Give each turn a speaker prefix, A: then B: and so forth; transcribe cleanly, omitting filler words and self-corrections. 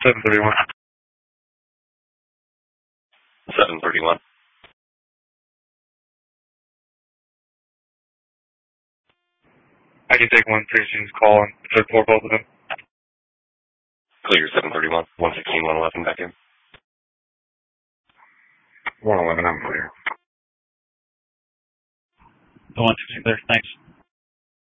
A: 731.
B: 731.
A: I can take 113's call and third floor both of them.
B: Clear 731. 116, 111 back in.
A: 111, I'm clear.
C: The 116 clear, thanks.